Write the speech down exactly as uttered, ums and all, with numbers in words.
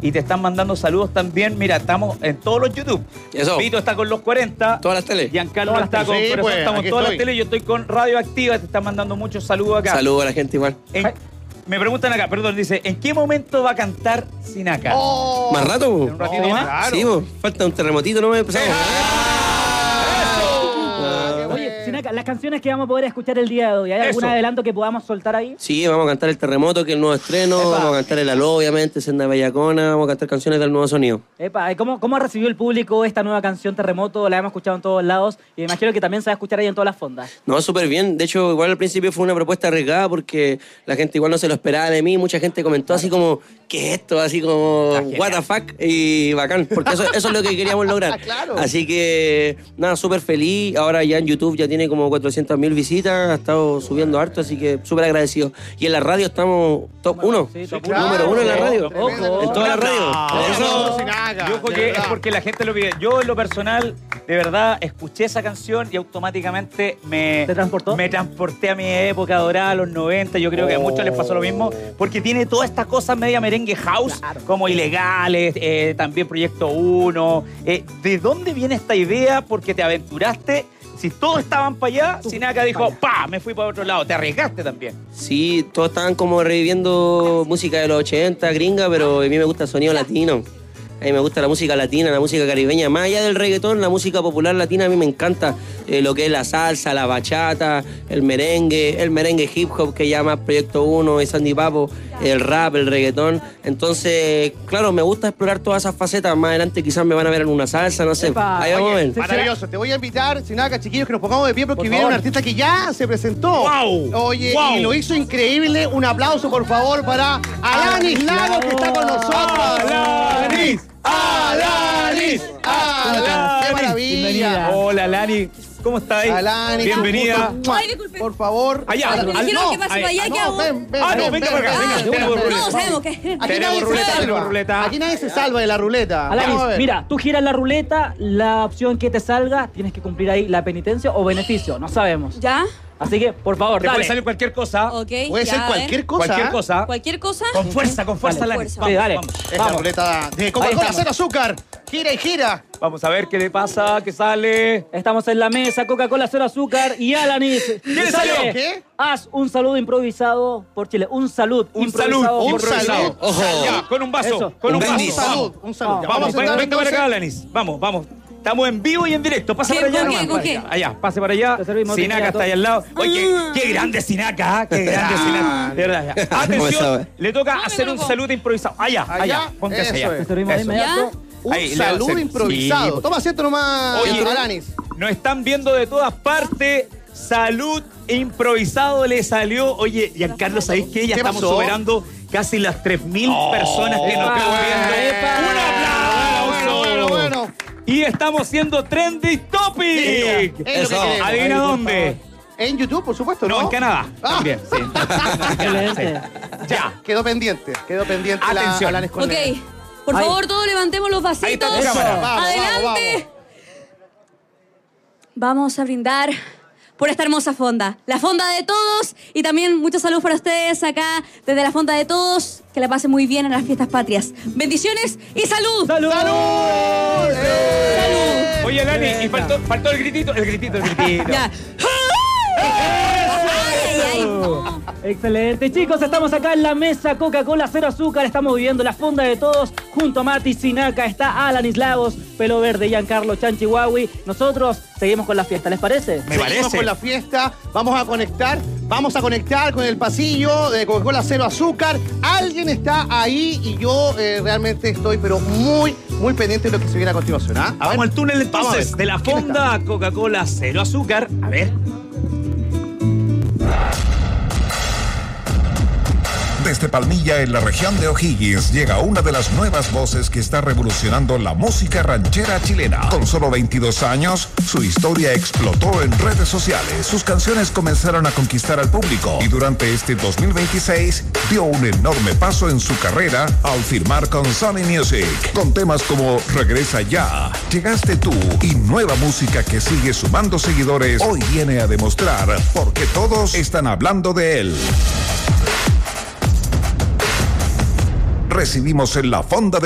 y te están mandando saludos también. Mira, estamos en todos los YouTube. Eso. Vito está con los cuarenta. Todas las teles. Giancarlo Todas está las con... teles. Sí, Pero pues, estamos aquí en todas estoy. las teles. Yo estoy con Radioactiva. Te están mandando muchos saludos acá. Saludos a la gente igual. En- me preguntan acá, perdón, dice, ¿en qué momento va a cantar Sinaka? Oh. ¿Más rato? po? ¿Un ratito Oh, más? claro. Sí, po. Falta un terremotito, no me empezamos. Oye, Sinaka, las canciones que vamos a poder escuchar el día de hoy, ¿hay algún Eso. adelanto que podamos soltar ahí? Sí, vamos a cantar El Terremoto, que es el nuevo estreno. Epa. Vamos a cantar El Aló, obviamente, Senda Bellacona. Vamos a cantar canciones del nuevo sonido. Epa, ¿cómo, ¿cómo ha recibido el público esta nueva canción Terremoto? La hemos escuchado en todos lados y me imagino que también se va a escuchar ahí en todas las fondas. No, súper bien. De hecho, igual al principio fue una propuesta arriesgada porque la gente igual no se lo esperaba de mí. Mucha gente comentó así como, ¿qué es esto? Así como, what the fuck, y bacán. Porque eso, eso es lo que queríamos lograr. Claro. Así que, nada, súper feliz. Ahora ya en YouTube ya tiene como cuatrocientas mil visitas. Ha estado subiendo harto, así que súper agradecido. Y en la radio estamos top uno. Sí, top Claro. Número uno en la radio. Ojo. En toda la radio. No, Eso. no, Sinaka, yo creo de que es verdad. porque la gente lo pide. Yo, en lo personal, de verdad, escuché esa canción y automáticamente me... ¿Te transportó? Me transporté a mi época dorada, a los noventa. Yo creo que a muchos les pasó lo mismo. Porque tiene todas estas cosas media merengue house, Claro. como Ilegales, eh, también Proyecto uno. Eh, ¿De dónde viene esta idea? Porque te aventuraste. Si todos estaban para allá, Sinaka dijo, pa, me fui para otro lado. Te arriesgaste también. Sí, todos estaban como reviviendo música de los ochenta, gringa, pero a mí me gusta el sonido latino. A mí me gusta la música latina, la música caribeña. Más allá del reggaetón, la música popular latina a mí me encanta. Eh, lo que es la salsa, la bachata, el merengue, el merengue hip hop que llama Proyecto uno, y Sandy Papo, el rap, el reggaetón. Entonces, claro, me gusta explorar todas esas facetas. Más adelante quizás me van a ver en una salsa, no sé. Epa. Ahí vamos a ver. Sí, Maravilloso. Te voy a invitar, Sinaka, chiquillos, que nos pongamos de pie porque Por viene favor. un artista que ya se presentó. ¡Guau! Oye, ¡Guau! y lo hizo increíble. Un aplauso, por favor, para Alanis Lago, que está con nosotros. ¡Alanis! ¡Alanis! ¡Alanis! ¡Qué maravilla! Bienvenida. Hola, Lani. ¿Cómo estáis? Alanis, Bienvenida. un gusto. Ay, disculpe. Por favor. Allá, Ala- al- Me dijeron no, que pase ahí, para allá, ah, ¿qué no, hago? ven, ven, Ah, no, ven, venga ven, para acá, ven, venga, ven, tenemos ven, ruleta. No, ven. sabemos que... Tenemos nadie se ruleta, salva. tenemos ruleta. Aquí nadie se salva de la ruleta. Vamos a Alanis, ver. mira, tú giras la ruleta, la opción que te salga, tienes que cumplir ahí la penitencia o beneficio, no sabemos. ¿Ya? Así que, por favor, Te dale. puede salir cualquier cosa. Ok, Puede ya, ser a cualquier ver. cosa. Cualquier ¿eh? cosa. ¿Cualquier cosa? Con fuerza, con fuerza, Dale. Lani. Fuerza. Vamos, Sí, dale. vamos. Esta Vamos. ruleta de Ahí Coca-Cola estamos. cero azúcar. Gira y gira. Vamos a ver qué le pasa, qué sale. Estamos en la mesa, Coca-Cola cero azúcar y Alanis. le Sale. salió? ¿Qué? Haz un saludo improvisado por Chile. Un salud Un improvisado salud por improvisado. salud. Ojo. Ya, con un vaso. Eso. Con un, Un vaso. brindis. Un salud. Vamos, Un salud. Vamos, Ya, vamos, vamos a ven- sentar venga para acá, entonces. Alanis. Vamos, vamos. Estamos en vivo y en directo. Pasa ¿Qué, para allá. con nomás, qué, con para qué? allá. Allá, pase para allá. Te servimos de Sinaka inmediato. está ahí al lado. Oye, qué, Ah. qué grande Sinaka, ¿ah? Qué grande Sinaka. De verdad. ya. ¿Cómo Atención, sabe? le toca No me hacer un coloco. saludo improvisado. Allá, allá. Allá, Póngase eso allá. es. Te servimos de Eso. inmediato. Un Ahí, le va a saludo hacer- improvisado. Sí. Toma asiento nomás, Oye, Alanis. nos están viendo de todas partes. Salud improvisado le salió. Oye, Giancarlo, ¿sabéis qué? Ya ¿Qué estamos pasó? superando casi las tres mil personas que nos Epa, están viendo. epa. ¡Un aplauso! Bueno, bueno, bueno. Y estamos siendo Trending Topic. Es lo que Eso. queremos. Adivina Ahí, por dónde. En YouTube, por supuesto, ¿no? No, en Canadá. Ah. También, sí. Excelente. Ya. Quedó pendiente, quedó pendiente Atención. la Alanis Ok, Cornelia. por Ahí. favor, todos levantemos los vasitos. Ahí está tu cámara. Vamos, Adelante. vamos, vamos. Vamos a brindar por esta hermosa fonda. La fonda de todos y también muchos saludos para ustedes acá desde la fonda de todos. Que la pasen muy bien en las fiestas patrias. Bendiciones y salud. ¡Salud! Salud. Oye, Lani, y faltó, faltó el gritito, el gritito, el gritito. Ya. Ay, ay, ay. No. Excelente, chicos, estamos acá en la mesa Coca-Cola cero azúcar, estamos viviendo la fonda de todos, junto a Mati Sinaka, está Alanis Lagos, Pelo Verde, Giancarlo Chanchihuahui. Nosotros seguimos con la fiesta, ¿les parece? Me Seguimos parece. con la fiesta, vamos a conectar, vamos a conectar con el pasillo de Coca-Cola cero azúcar. Alguien está ahí y yo eh, realmente estoy, pero muy, muy pendiente de lo que se viene a continuación. ¿ah? A ver. Vamos al túnel Vamos a entonces ver. de la ¿Quién está? fonda Coca-Cola cero azúcar. A ver. Desde Palmilla, en la región de O'Higgins, llega una de las nuevas voces que está revolucionando la música ranchera chilena. Con solo veintidós años, su historia explotó en redes sociales. Sus canciones comenzaron a conquistar al público y durante este dos mil veintiséis dio un enorme paso en su carrera al firmar con Sony Music. Con temas como Regresa Ya, Llegaste Tú y nueva música que sigue sumando seguidores, hoy viene a demostrar por qué todos están hablando de él. Recibimos en la fonda de